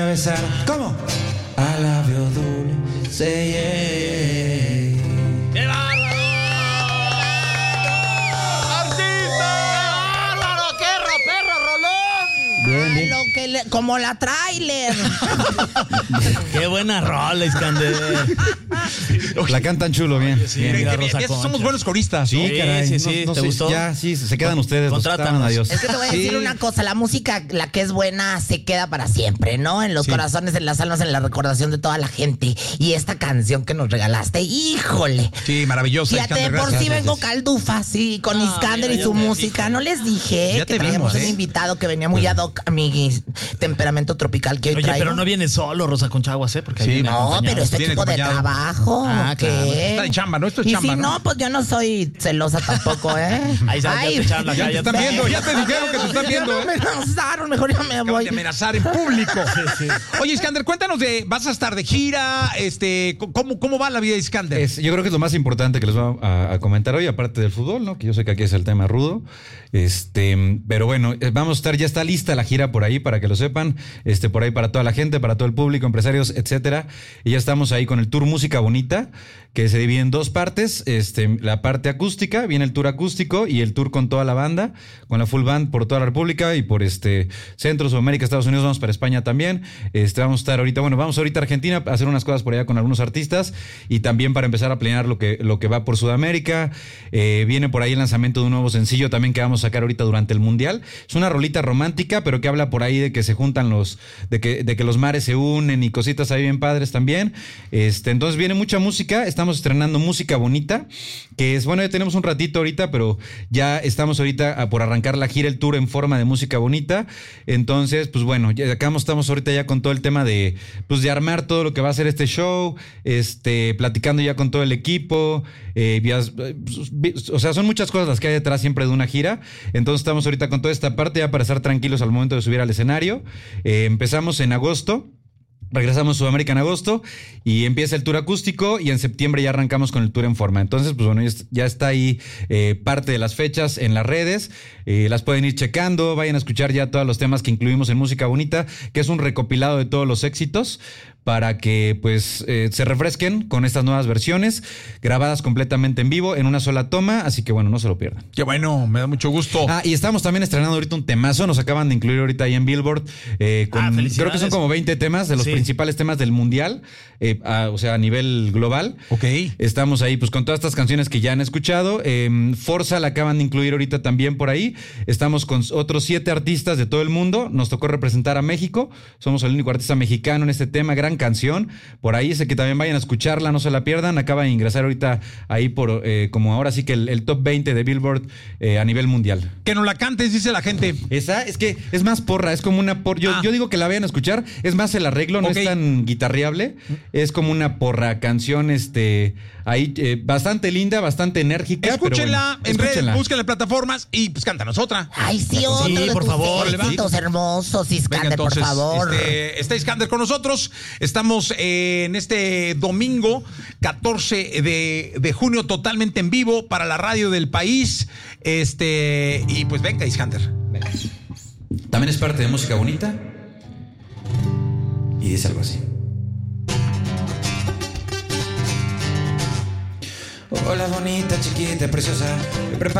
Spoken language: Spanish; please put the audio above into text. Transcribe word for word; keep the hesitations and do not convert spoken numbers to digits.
besar. ¿Cómo? I love you, dulce, say yeah. ¡Qué bárbaro! ¡Artista! ¡Bárbaro! ¡Qué perro, rolón! Bien, bien. Lo que le, como la trailer. ¡Qué buena rola, Iskander! La cantan chulo, bien. Sí, bien. mira, Bien, Rosa bien, Concha. somos buenos coristas. Sí, Sí, caray. sí, no- sí, no ¿te sé, gustó? Ya, sí, se quedan ustedes. los que Contrátanos. estaban, adiós. Es que te voy a decir Sí. una cosa, la música, la que es buena, se queda para siempre, ¿no? En los Sí. corazones, en las almas, en la recordación de toda la gente. Y esta canción que nos regalaste, híjole. Sí, maravilloso. Fíjate, Iskander, por gracias. si vengo caldufa, sí, con Ah, Iskander mira, y ya su te música. vi. No les dije Ya que te traíamos vimos, un ¿eh? invitado que venía muy ad hoc a mi temperamento tropical que hoy Oye, traigo. pero no viene solo Rosa Conchaguas, ¿eh? Porque ahí Sí, viene No, acompañado. pero este Viene tipo de acompañado. trabajo. Ah, ¿qué? claro. Está de chamba, ¿no? Esto es y chamba, si ¿no? no, pues yo no soy celosa tampoco, ¿eh? Ahí sabes, ya te echaron la Ya calle. te están viendo, ya te dijeron que te están viendo, Ya ¿eh? me amenazaron, mejor ya me Acaban voy. de amenazar en público. Oye, Iskander, cuéntanos de, vas a estar de gira, este, ¿cómo, cómo va la vida de Iskander? Es- yo creo que es lo más importante que les voy a, a comentar hoy, aparte del fútbol, ¿no? Que yo sé que aquí es el tema rudo. Este, pero bueno, eh, vamos a estar, ya está lista la gira por ahí para que lo sepan. Este, por ahí para toda la gente, para todo el público, empresarios, etcétera. Y ya estamos ahí con el tour Música Bonita, que se divide en dos partes. Este, la parte acústica, viene el tour acústico y el tour con toda la banda, con la full band por toda la República y por este Centro, Sudamérica, Estados Unidos, vamos para España también. Este, vamos a estar ahorita, bueno, vamos ahorita a Argentina a hacer unas cosas por allá con algunos artistas y también para empezar a planear lo que, lo que va por Sudamérica. Eh, viene por ahí el lanzamiento de un nuevo sencillo también que vamos a sacar ahorita durante el Mundial. Es una rolita romántica, pero que habla por ahí de que se juntan los, de que, de que los mares se unen y cositas ahí bien padres también. Este, entonces viene mucha música, estamos estrenando Música Bonita, que es, bueno, ya tenemos un ratito ahorita, pero ya estamos ahorita a- por arrancar la gira, el tour en forma de Música Bonita. Entonces, pues bueno, ya acá estamos ahorita ya con todo el tema de, pues de armar todo lo que va a ser este show, este, platicando ya con todo el equipo, eh, vías- o sea, son muchas cosas las que hay detrás siempre de una gira. Entonces estamos ahorita con toda esta parte ya para estar tranquilos al momento de subir al escenario. Eh, empezamos en agosto. Regresamos a Sudamérica en agosto y empieza el tour acústico y en septiembre ya arrancamos con el tour en forma. Entonces, pues bueno, ya est- ya está ahí eh, parte de las fechas en las redes. Eh, las pueden ir checando, vayan a escuchar ya todos los temas que incluimos en Música Bonita, que es un recopilado de todos los éxitos para que pues eh, se refresquen con estas nuevas versiones grabadas completamente en vivo en una sola toma. Así que bueno, no se lo pierdan. Qué bueno, me da mucho gusto. Ah, y estamos también estrenando ahorita un temazo. Nos acaban de incluir ahorita ahí en Billboard. eh, con- Ah, felicidades. creo que son como veinte temas de los Sí. principales temas del mundial, eh, a- o sea, a nivel global. Ok. Estamos ahí pues con todas estas canciones que ya han escuchado. Eh, Forza la acaban de incluir ahorita también por ahí. Estamos con otros siete artistas de todo el mundo. Nos tocó representar a México. Somos el único artista mexicano en este tema. Gran canción. Por ahí sé que también vayan a escucharla, no se la pierdan. Acaba de ingresar ahorita ahí por eh, como ahora sí que el, el top veinte de Billboard eh, a nivel mundial. Que no la cantes, dice la gente. Esa es que es más porra, es como una por. Yo, Ah. yo digo que la vayan a escuchar. Es más el arreglo, no Ok. es tan guitarreable. Es como una porra canción, este, ahí eh, bastante linda, bastante enérgica. pero Escúchenla bueno, en redes, escúchenla. búsquenla en plataformas y pues cántanos otra. Ay, sí, otro Sí, de por tus favor, éxitos hermosos, Iskander, por favor. este, está Iskander con nosotros. Estamos eh, en este domingo catorce de, de junio totalmente en vivo para la radio del país. Este, y pues venga, Iskander. También es parte de Música Bonita. Y dice algo así. Hola bonita, chiquita, preciosa. Me preparo